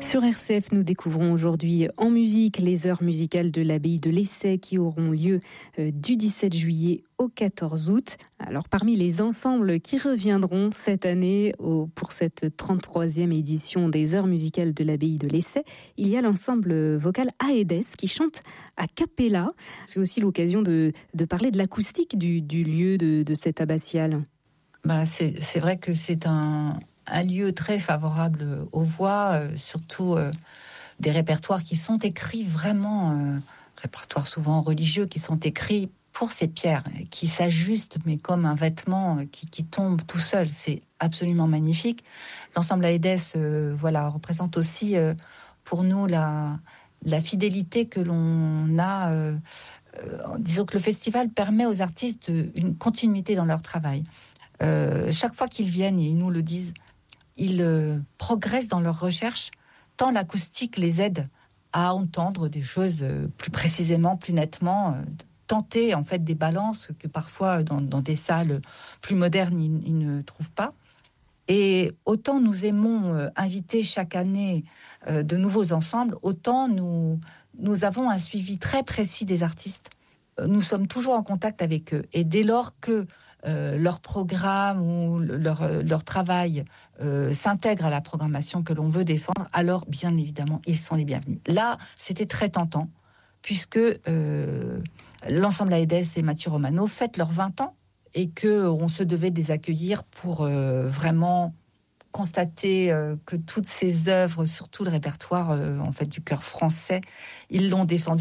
Sur RCF, nous découvrons aujourd'hui en musique les heures musicales de l'abbaye de Lessay qui auront lieu du 17 juillet au 14 août. Alors parmi les ensembles qui reviendront cette année pour cette 33e édition des heures musicales de l'abbaye de Lessay, il y a l'ensemble vocal Aedes qui chante a cappella. C'est aussi l'occasion de parler de l'acoustique du lieu de cette abbatiale. C'est vrai que c'est un lieu très favorable aux voix, surtout des répertoires qui sont écrits vraiment, répertoires souvent religieux, qui sont écrits pour ces pierres, qui s'ajustent, mais comme un vêtement qui tombe tout seul. C'est absolument magnifique. L'ensemble Aedes représente aussi pour nous la fidélité que l'on a. Disons que le festival permet aux artistes une continuité dans leur travail. Chaque fois qu'ils viennent, et ils nous le disent, ils progressent dans leurs recherches, tant l'acoustique les aide à entendre des choses plus précisément, plus nettement, tenter en fait des balances que parfois dans des salles plus modernes ils ne trouvent pas. Et autant nous aimons inviter chaque année de nouveaux ensembles, autant nous avons un suivi très précis des artistes. Nous sommes toujours en contact avec eux. Et dès lors que leur programme ou leur travail s'intègre à la programmation que l'on veut défendre, alors bien évidemment, ils sont les bienvenus. Là, c'était très tentant, puisque l'ensemble Aedes et Mathieu Romano fêtent leurs 20 ans et qu'on se devait de les accueillir pour vraiment constater que toutes ces œuvres, surtout le répertoire en fait, du chœur français, ils l'ont défendu